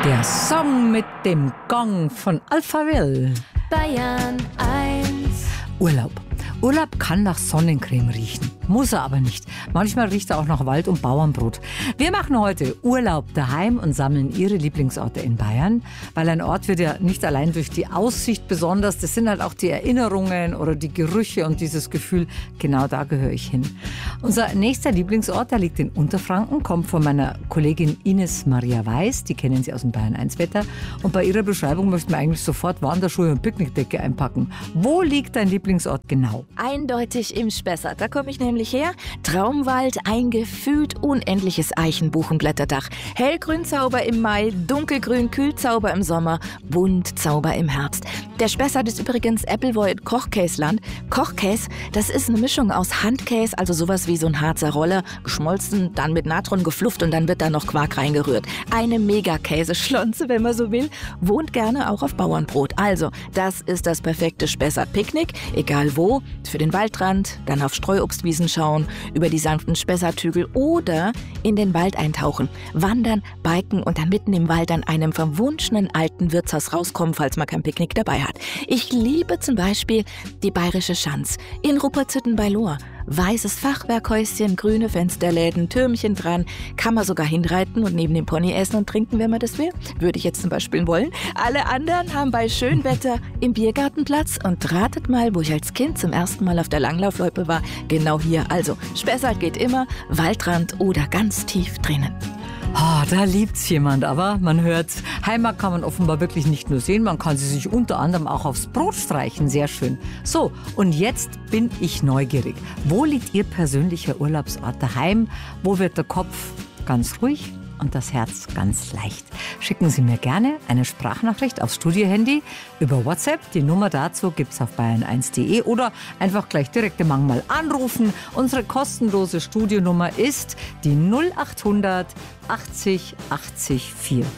Der Song mit dem Gong von Alphaville. Bayern 1. Urlaub. Urlaub kann nach Sonnencreme riechen, muss er aber nicht. Manchmal riecht er auch nach Wald und Bauernbrot. Wir machen heute Urlaub daheim und sammeln Ihre Lieblingsorte in Bayern, weil ein Ort wird ja nicht allein durch die Aussicht besonders, das sind halt auch die Erinnerungen oder die Gerüche und dieses Gefühl, genau da gehöre ich hin. Unser nächster Lieblingsort, der liegt in Unterfranken, kommt von meiner Kollegin Ines Maria Weiß, die kennen Sie aus dem Bayern 1 Wetter, und bei ihrer Beschreibung möchten wir eigentlich sofort Wanderschuhe und Picknickdecke einpacken. Wo liegt dein Lieblingsort genau? Eindeutig im Spessart. Da komme ich nämlich her. Traumwald, ein gefühlt unendliches Eichenbuchenblätterdach. Hellgrün Zauber im Mai, dunkelgrün Kühlzauber im Sommer, Buntzauber im Herbst. Der Spessart ist übrigens Appleboy Kochkäsland. Kochkäse, das ist eine Mischung aus Handkäse, also sowas wie so ein Harzer Roller, geschmolzen, dann mit Natron geflufft und dann wird da noch Quark reingerührt. Eine Mega-Käseschlonze, wenn man so will. Wohnt gerne auch auf Bauernbrot. Also, das ist das perfekte Spessart-Picknick, egal wo. Für den Waldrand, dann auf Streuobstwiesen schauen, über die sanften Spessarthügel oder in den Wald eintauchen, wandern, biken und dann mitten im Wald an einem verwunschenen alten Wirtshaus rauskommen, falls man kein Picknick dabei hat. Ich liebe zum Beispiel die Bayerische Schanz in Ruppertshütten bei Lohr. Weißes Fachwerkhäuschen, grüne Fensterläden, Türmchen dran, kann man sogar hinreiten und neben dem Pony essen und trinken, wenn man das will. Würde ich jetzt zum Beispiel wollen. Alle anderen haben bei Schönwetter im Biergarten Platz und ratet mal, wo ich als Kind zum ersten Mal auf der Langlaufloipe war. Genau hier. Also, Spessart geht immer, Waldrand oder ganz tief drinnen. Oh, da liebt's jemand, aber man hört's. Heimat kann man offenbar wirklich nicht nur sehen, man kann sie sich unter anderem auch aufs Brot streichen. Sehr schön. So, und jetzt bin ich neugierig. Wo liegt Ihr persönlicher Urlaubsort daheim? Wo wird der Kopf ganz ruhig und das Herz ganz leicht? Schicken Sie mir gerne eine Sprachnachricht aufs Studiohandy über WhatsApp. Die Nummer dazu gibt's auf bayern1.de oder einfach gleich direkt im Mangmal anrufen. Unsere kostenlose Studionummer ist die 0800 80 80 44.